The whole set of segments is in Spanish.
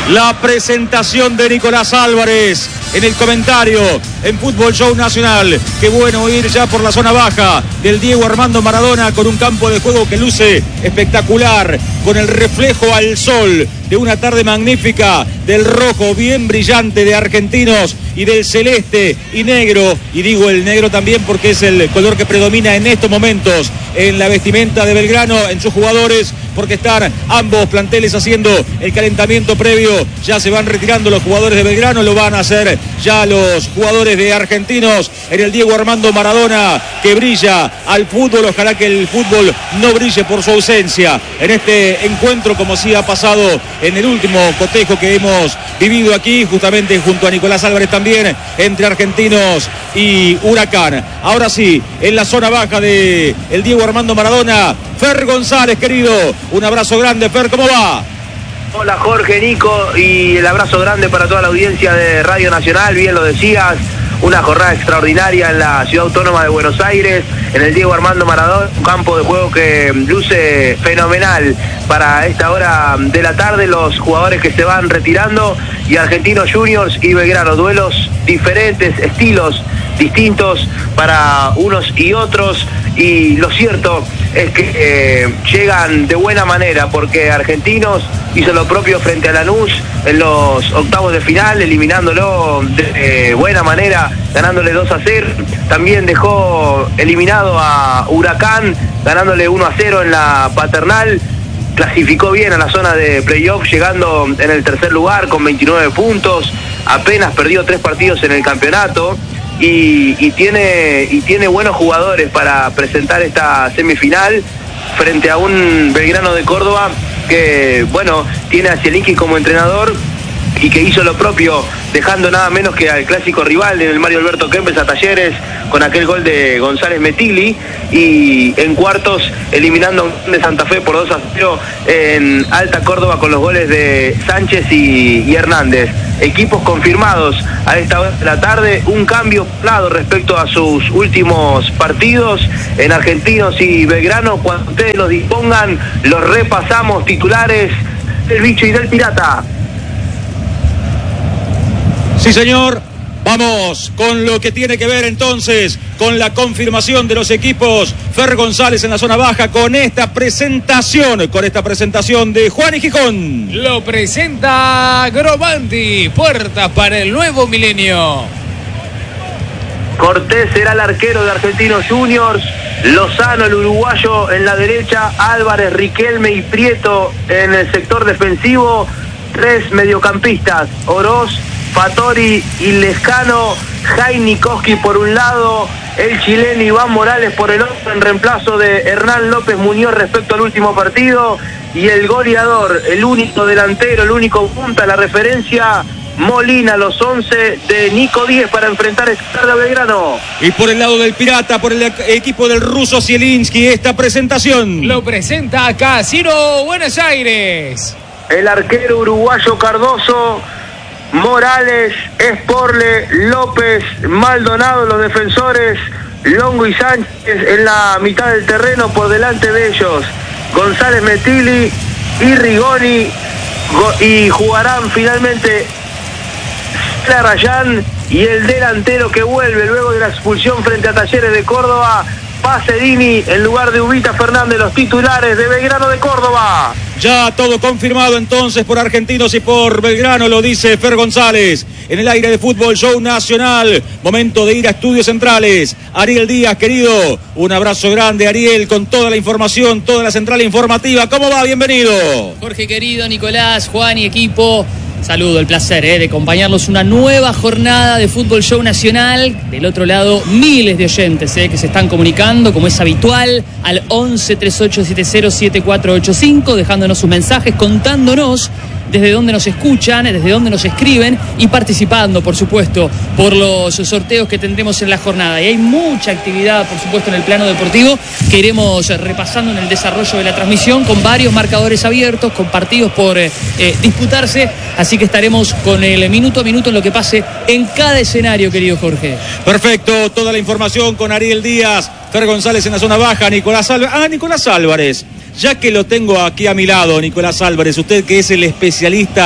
La presentación de Nicolás Álvarez en el comentario en Fútbol Show Nacional. Qué bueno ir ya por la zona baja del Diego Armando Maradona con un campo de juego que luce espectacular, con el reflejo al sol de una tarde magnífica, del rojo bien brillante de Argentinos y del celeste y negro, y digo el negro también porque es el color que predomina en estos momentos en la vestimenta de Belgrano, en sus jugadores, porque están ambos planteles haciendo el calentamiento previo. Ya se van retirando los jugadores de Belgrano, lo van a hacer ya los jugadores de Argentinos en el Diego Armando Maradona, que brilla al fútbol. Ojalá que el fútbol no brille por su ausencia en este encuentro, como sí ha pasado en el último cotejo que hemos vivido aquí, justamente junto a Nicolás Álvarez también, entre Argentinos y Huracán. Ahora sí, en la zona baja de el Diego Armando Maradona, Fer González, querido, un abrazo grande, Fer, ¿cómo va? Hola Jorge, Nico, y el abrazo grande para toda la audiencia de Radio Nacional. Bien lo decías, una jornada extraordinaria en la Ciudad Autónoma de Buenos Aires, en el Diego Armando Maradona, un campo de juego que luce fenomenal para esta hora de la tarde. Los jugadores que se van retirando, y Argentinos Juniors y Belgrano, duelos diferentes, estilos distintos para unos y otros, y lo cierto es que llegan de buena manera, porque Argentinos hizo lo propio frente a Lanús en los octavos de final, eliminándolo de buena manera, ganándole 2-0. También dejó eliminado a Huracán, ganándole 1-0 en la Paternal. Clasificó bien a la zona de playoff, llegando en el tercer lugar con 29 puntos. Apenas perdió 3 partidos en el campeonato. Y tiene buenos jugadores para presentar esta semifinal frente a un Belgrano de Córdoba que, bueno, tiene a Zielinski como entrenador y que hizo lo propio, dejando nada menos que al clásico rival del Mario Alberto Kempes a Talleres con aquel gol de González Metilli, y en cuartos eliminando de Santa Fe por 2-0 en Alta Córdoba con los goles de Sánchez y Hernández. Equipos confirmados a esta hora de la tarde, un cambio plano respecto a sus últimos partidos en Argentinos y Belgrano. Cuando ustedes los dispongan, los repasamos. Titulares del Bicho y del Pirata. Sí, señor. Vamos con lo que tiene que ver entonces con la confirmación de los equipos. Fer González en la zona baja con esta presentación de Juan y Gijón. Lo presenta Grobandi, puertas para el nuevo milenio. Cortés será el arquero de Argentinos Juniors, Lozano el uruguayo en la derecha, Álvarez, Riquelme y Prieto en el sector defensivo. 3 mediocampistas, Oroz, Fattori y Lescano, Jainikoski por un lado, el chileno Iván Morales por el otro, en reemplazo de Hernán López Muñoz respecto al último partido, y el goleador, el único delantero, el único punta, la referencia, Molina, los 11 de Nico Díez para enfrentar esta tarde a Belgrano. Y por el lado del Pirata, por el equipo del ruso Zielinski, esta presentación lo presenta Casino Buenos Aires. El arquero uruguayo Cardoso, Morales, Esporle, López, Maldonado, los defensores, Longo y Sánchez en la mitad del terreno, por delante de ellos González Metilli y Rigoni, y jugarán finalmente Rayán y el delantero que vuelve luego de la expulsión frente a Talleres de Córdoba, Pacerini en lugar de Ubita Fernández, los titulares de Belgrano de Córdoba. Ya todo confirmado entonces por Argentinos y por Belgrano, lo dice Fer González en el aire de Fútbol Show Nacional. Momento de ir a Estudios Centrales. Ariel Díaz, querido, un abrazo grande, Ariel, con toda la información, toda la central informativa. ¿Cómo va? Bienvenido. Jorge, querido, Nicolás, Juan y equipo. Saludo, el placer de acompañarlos una nueva jornada de Fútbol Show Nacional. Del otro lado, miles de oyentes que se están comunicando, como es habitual, al 11 3870 7485, dejándonos sus mensajes, contándonos desde dónde nos escuchan, desde dónde nos escriben, y participando, por supuesto, por los sorteos que tendremos en la jornada. Y hay mucha actividad, por supuesto, en el plano deportivo que iremos repasando en el desarrollo de la transmisión, con varios marcadores abiertos, con partidos por disputarse. Así que estaremos con el minuto a minuto en lo que pase en cada escenario, querido Jorge. Perfecto, toda la información con Ariel Díaz, Fer González en la zona baja, Nicolás Álvarez. Nicolás Álvarez. Ya que lo tengo aquí a mi lado, Nicolás Álvarez, usted que es el especialista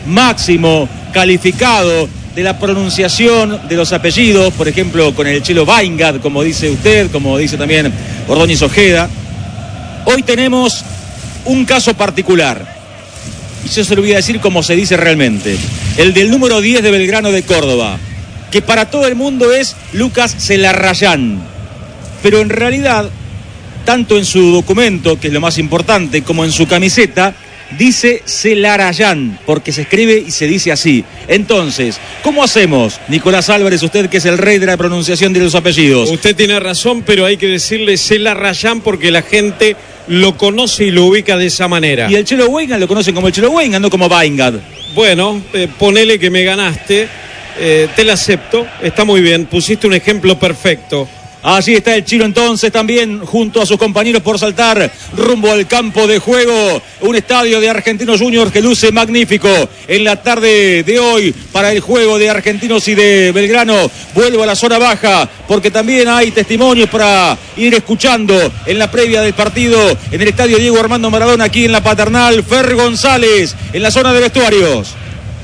máximo calificado de la pronunciación de los apellidos, por ejemplo, con el Chelo Weingart, como dice usted, como dice también Ordóñez Ojeda. Hoy tenemos un caso particular, y yo se lo voy a decir como se dice realmente, el del número 10 de Belgrano de Córdoba, que para todo el mundo es Lucas Celarrayán, pero en realidad, tanto en su documento, que es lo más importante, como en su camiseta, dice Celarayán, porque se escribe y se dice así. Entonces, ¿cómo hacemos, Nicolás Álvarez, usted que es el rey de la pronunciación de los apellidos? Usted tiene razón, pero hay que decirle Celarrayán porque la gente lo conoce y lo ubica de esa manera. Y el Chelo Weingart lo conocen como el Chelo Weingart, no como Weingart. Bueno, ponele que me ganaste, te la acepto, está muy bien, pusiste un ejemplo perfecto. Allí está el Chilo entonces también junto a sus compañeros por saltar rumbo al campo de juego. Un estadio de Argentinos Juniors que luce magnífico en la tarde de hoy para el juego de Argentinos y de Belgrano. Vuelvo a la zona baja porque también hay testimonios para ir escuchando en la previa del partido en el estadio Diego Armando Maradona, aquí en la Paternal. Fer González en la zona de vestuarios.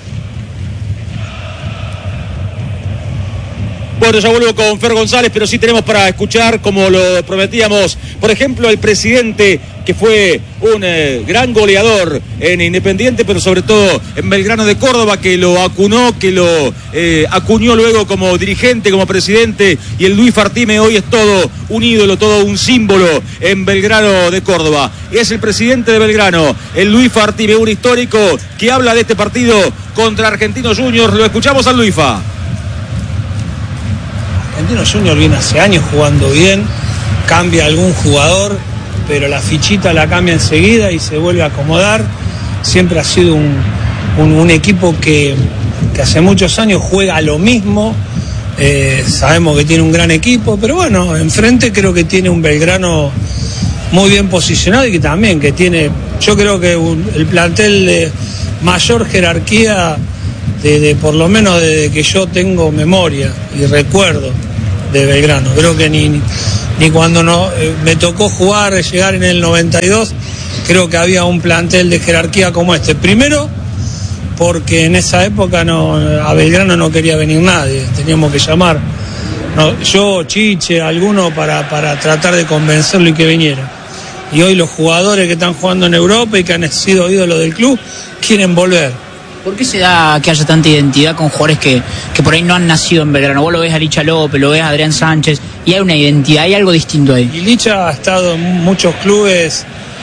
Bueno, ya vuelvo con Fer González, pero sí tenemos para escuchar, como lo prometíamos, por ejemplo, el presidente, que fue un gran goleador en Independiente, pero sobre todo en Belgrano de Córdoba, que lo acunó, que lo acuñó luego como dirigente, como presidente, y el Luis Fartime hoy es todo un ídolo, todo un símbolo en Belgrano de Córdoba. Es el presidente de Belgrano, el Luis Fartime, un histórico que habla de este partido contra Argentinos Juniors. Lo escuchamos al Luifa. Argentinos Juniors viene hace años jugando bien, cambia algún jugador, pero la fichita la cambia enseguida y se vuelve a acomodar. Siempre ha sido un equipo que hace muchos años juega lo mismo. Sabemos que tiene un gran equipo, pero bueno, enfrente creo que tiene un Belgrano muy bien posicionado y que también que tiene, yo creo que el plantel de mayor jerarquía de por lo menos desde que yo tengo memoria y recuerdo de Belgrano. Creo que ni cuando me tocó llegar en el 92, creo que había un plantel de jerarquía como este. Primero, porque en esa época a Belgrano no quería venir nadie, teníamos que llamar, yo, Chiche, alguno para tratar de convencerlo y que viniera. Y hoy los jugadores que están jugando en Europa y que han sido ídolos del club quieren volver. ¿Por qué se da que haya tanta identidad con jugadores que por ahí no han nacido en Belgrano? Vos lo ves a Licha López, lo ves a Adrián Sánchez, y hay una identidad, hay algo distinto ahí. Y Licha ha estado en muchos clubes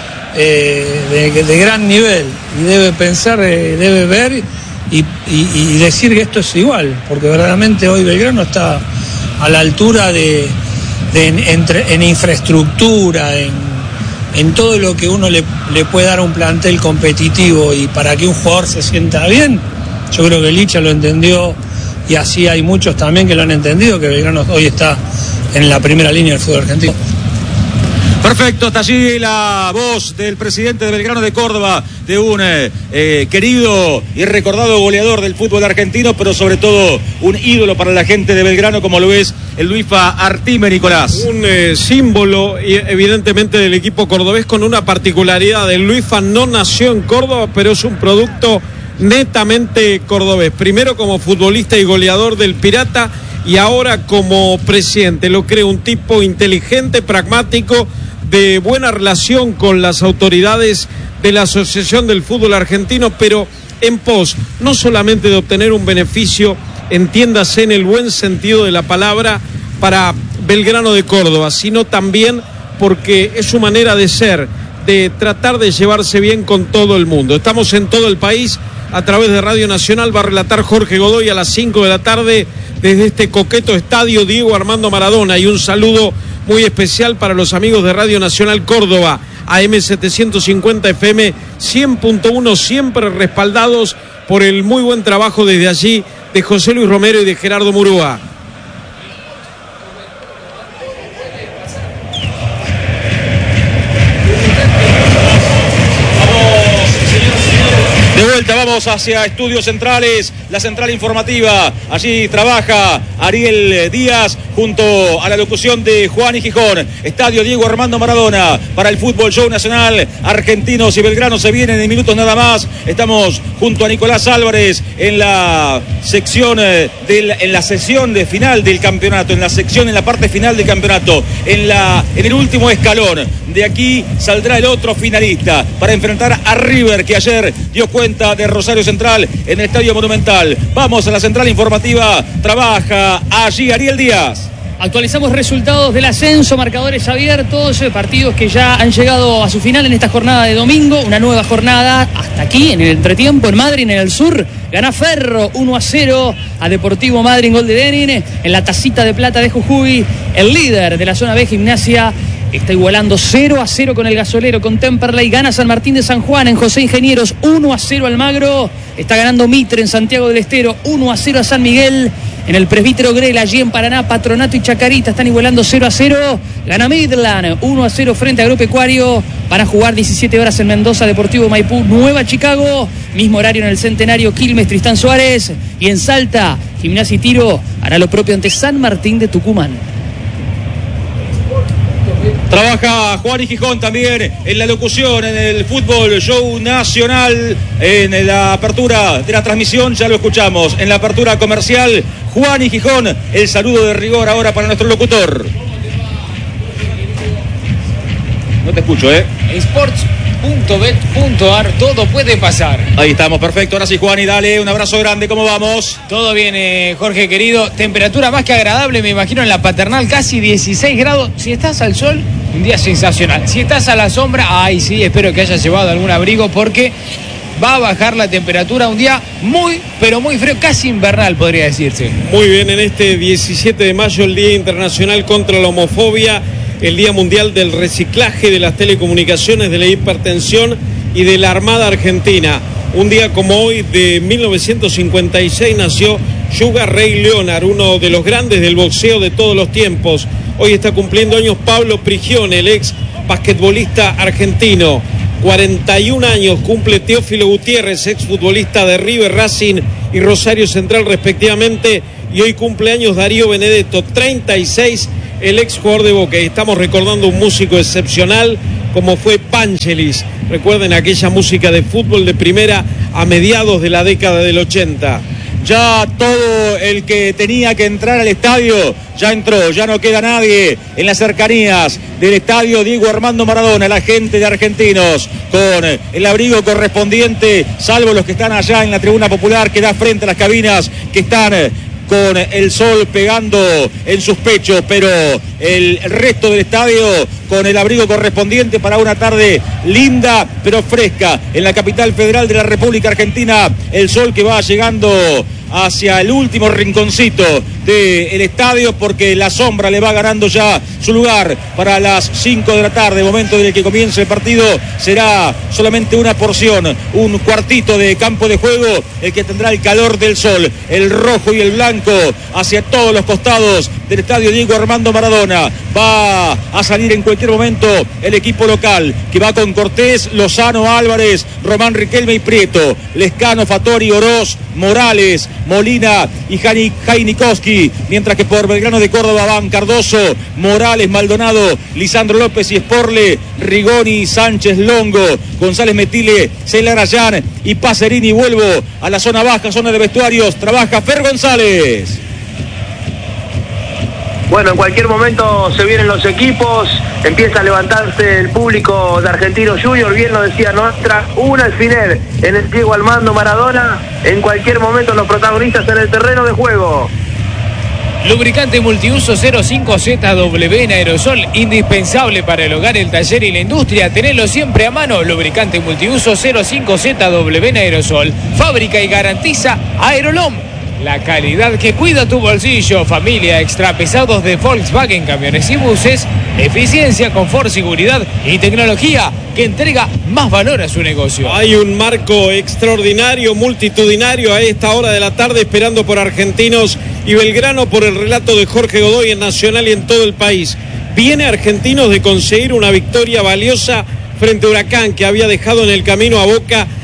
de gran nivel, y debe pensar, debe ver y decir que esto es igual, porque verdaderamente hoy Belgrano está a la altura en infraestructura, en todo lo que uno le puede dar a un plantel competitivo, y para que un jugador se sienta bien, yo creo que Licha lo entendió, y así hay muchos también que lo han entendido, que Belgrano hoy está en la primera línea del fútbol argentino. Perfecto, hasta allí la voz del presidente de Belgrano de Córdoba, de un querido y recordado goleador del fútbol argentino, pero sobre todo un ídolo para la gente de Belgrano, como lo es el Luifa Artime, Nicolás. Un símbolo, evidentemente, del equipo cordobés, con una particularidad. El Luifa no nació en Córdoba, pero es un producto netamente cordobés. Primero como futbolista y goleador del Pirata, y ahora como presidente. Lo creo un tipo inteligente, pragmático, de buena relación con las autoridades de la Asociación del Fútbol Argentino, pero en pos no solamente de obtener un beneficio, entiéndase en el buen sentido de la palabra, para Belgrano de Córdoba, sino también porque es su manera de ser, de tratar de llevarse bien con todo el mundo. Estamos en todo el país a través de Radio Nacional. Va a relatar Jorge Godoy a las 5 de la tarde desde este coqueto estadio Diego Armando Maradona, y un saludo muy especial para los amigos de Radio Nacional Córdoba, AM 750 FM 100.1, siempre respaldados por el muy buen trabajo desde allí de José Luis Romero y de Gerardo Murúa. De vuelta, vamos hacia Estudios Centrales, la central informativa. Allí trabaja Ariel Díaz junto a la locución de Juan y Gijón. Estadio Diego Armando Maradona para el Fútbol Show Nacional. Argentinos y Belgrano se vienen en minutos nada más. Estamos junto a Nicolás Álvarez en la sección en la sesión de final del campeonato, en la parte final del campeonato, en el último escalón. De aquí saldrá el otro finalista para enfrentar a River, que ayer dio cuenta de Rosario Central en el Estadio Monumental. Vamos a la central informativa, trabaja allí Ariel Díaz. Actualizamos resultados del ascenso, marcadores abiertos, partidos que ya han llegado a su final en esta jornada de domingo. Una nueva jornada hasta aquí, en el entretiempo, en Madrid, en el sur. Gana Ferro 1-0 a Deportivo Madrid, gol de Denin. En la tacita de plata de Jujuy, el líder de la zona B, Gimnasia, está igualando 0-0 con el Gasolero, con Temperley. Gana San Martín de San Juan en José Ingenieros, 1-0 Almagro. Está ganando Mitre en Santiago del Estero, 1-0 a San Miguel. En el Presbítero Grela, allí en Paraná, Patronato y Chacarita están igualando 0-0. Gana Midland 1-0 frente a Agropecuario. Van a jugar 17 horas en Mendoza, Deportivo Maipú, Nueva Chicago. Mismo horario en el Centenario, Quilmes, Tristán Suárez. Y en Salta, Gimnasia y Tiro hará lo propio ante San Martín de Tucumán. Trabaja Juan y Gijón también en la locución, en el Fútbol Show Nacional, en la apertura de la transmisión, ya lo escuchamos, en la apertura comercial, Juan y Gijón, el saludo de rigor ahora para nuestro locutor. No te escucho, Sports.bet.ar, todo puede pasar. Ahí estamos, perfecto. Ahora sí, Juan, y dale un abrazo grande. ¿Cómo vamos? Todo bien, Jorge querido. Temperatura más que agradable, me imagino, en la Paternal, casi 16 grados. Si estás al sol, un día sensacional. Si estás a la sombra, ay sí, espero que hayas llevado algún abrigo, porque va a bajar la temperatura, un día muy, pero muy frío, casi invernal podría decirse. Muy bien, en este 17 de mayo, el Día Internacional contra la Homofobia, el Día Mundial del Reciclaje, de las Telecomunicaciones, de la Hipertensión y de la Armada Argentina. Un día como hoy, de 1956, nació Sugar Ray Leonard, uno de los grandes del boxeo de todos los tiempos. Hoy está cumpliendo años Pablo Prigione, el ex basquetbolista argentino. 41 años cumple Teófilo Gutiérrez, ex futbolista de River, Racing y Rosario Central respectivamente. Y hoy cumple años Darío Benedetto, 36, el ex jugador de Boca. Y estamos recordando un músico excepcional como fue Panchelis. Recuerden aquella música de fútbol de primera a mediados de la década del 80. Ya todo el que tenía que entrar al estadio ya entró, ya no queda nadie en las cercanías del estadio Diego Armando Maradona. La gente de Argentinos con el abrigo correspondiente, salvo los que están allá en la tribuna popular que da frente a las cabinas, que están con el sol pegando en sus pechos, pero el resto del estadio con el abrigo correspondiente para una tarde linda pero fresca en la capital federal de la República Argentina. El sol que va llegando hacia el último rinconcito del estadio, porque la sombra le va ganando ya su lugar para las 5 de la tarde, momento en el que comience el partido. Será solamente una porción, un cuartito de campo de juego el que tendrá el calor del sol, el rojo y el blanco hacia todos los costados del estadio Diego Armando Maradona. Va a salir en cualquier momento el equipo local, que va con Cortés, Lozano, Álvarez, Román, Riquelme y Prieto, Lescano, Fattori, Oroz, Morales, Molina y Jainikowski, mientras que por Belgrano de Córdoba van Cardoso, Morales, Maldonado, Lisandro López y Sporle, Rigoni, Sánchez, Longo, González Metile, Celarayán y Pacerini. Vuelvo a la zona baja, zona de vestuarios, trabaja Fer González. Bueno, en cualquier momento se vienen los equipos, empieza a levantarse el público de Argentinos Junior, bien lo decía Nostra, una alfiler en el Diego Armando Maradona, en cualquier momento los protagonistas en el terreno de juego. Lubricante multiuso 05ZW en aerosol, indispensable para el hogar, el taller y la industria. Tenelo siempre a mano. Lubricante multiuso 05ZW en aerosol. Fábrica y garantiza Aerolom, la calidad que cuida tu bolsillo. Familia, extra pesados de Volkswagen, camiones y buses. Eficiencia, confort, seguridad y tecnología que entrega más valor a su negocio. Hay un marco extraordinario, multitudinario a esta hora de la tarde, esperando por Argentinos y Belgrano, por el relato de Jorge Godoy en Nacional y en todo el país. Viene Argentinos de conseguir una victoria valiosa frente a Huracán, que había dejado en el camino a Boca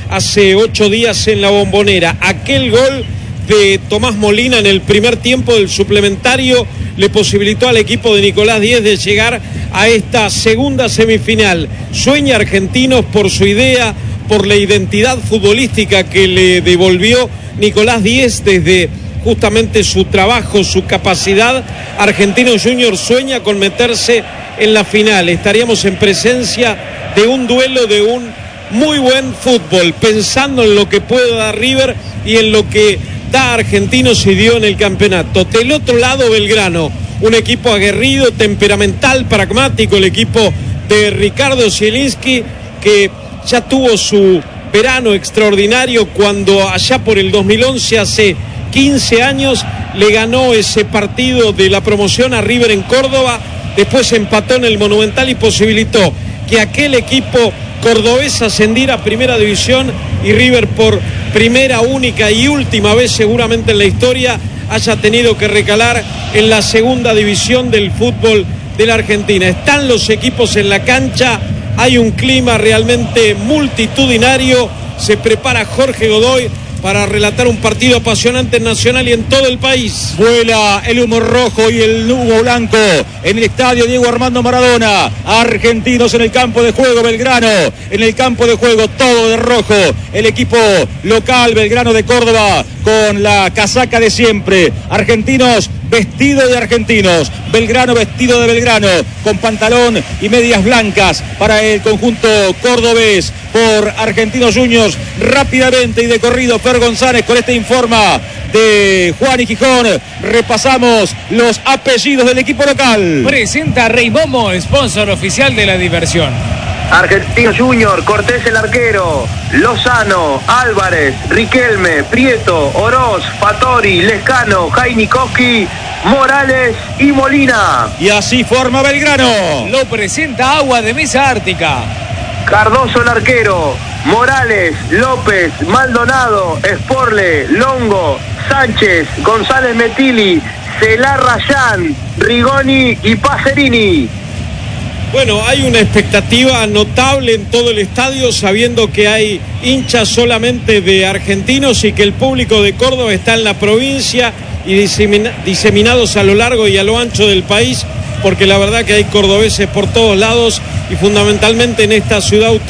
hace 8 días en la Bombonera. Aquel gol de Tomás Molina en el primer tiempo del suplementario le posibilitó al equipo de Nicolás Díez de llegar a esta segunda semifinal. Sueña Argentinos por su idea, por la identidad futbolística que le devolvió Nicolás Díez desde justamente su trabajo, su capacidad. Argentinos Juniors sueña con meterse en la final. Estaríamos en presencia de un duelo de un muy buen fútbol, pensando en lo que puede dar River y en lo que da Argentinos y dio en el campeonato. Del otro lado, Belgrano, un equipo aguerrido, temperamental, pragmático, el equipo de Ricardo Zielinski, que ya tuvo su verano extraordinario cuando allá por el 2011, hace 15 años, le ganó ese partido de la promoción a River en Córdoba, después empató en el Monumental y posibilitó que aquel equipo cordobés ascendiera a Primera División y River por primera, única y última vez seguramente en la historia haya tenido que recalar en la segunda división del fútbol de la Argentina. Están los equipos en la cancha, hay un clima realmente multitudinario, se prepara Jorge Godoy para relatar un partido apasionante en Nacional y en todo el país. Vuela el humo rojo y el humo blanco en el estadio Diego Armando Maradona. Argentinos en el campo de juego, Belgrano en el campo de juego, todo de rojo. El equipo local, Belgrano de Córdoba, con la casaca de siempre. Argentinos vestido de argentinos, Belgrano vestido de Belgrano, con pantalón y medias blancas para el conjunto cordobés. Por Argentinos Juniors, rápidamente y de corrido, Fer González con este informa de Juan y Gijón. Repasamos los apellidos del equipo local. Presenta Rey Momo, sponsor oficial de la diversión. Argentinos Junior, Cortés el arquero, Lozano, Álvarez, Riquelme, Prieto, Oroz, Fattori, Lescano, Jainikoski, Morales y Molina. Y así forma Belgrano. Lo presenta Agua de Mesa Ártica. Cardoso el arquero, Morales, López, Maldonado, Sporle, Longo, Sánchez, González Metili, Celar Rayán, Rigoni y Pacerini. Bueno, hay una expectativa notable en todo el estadio, sabiendo que hay hinchas solamente de Argentinos y que el público de Córdoba está en la provincia y diseminados a lo largo y a lo ancho del país, porque la verdad que hay cordobeses por todos lados y fundamentalmente en esta ciudad autónoma.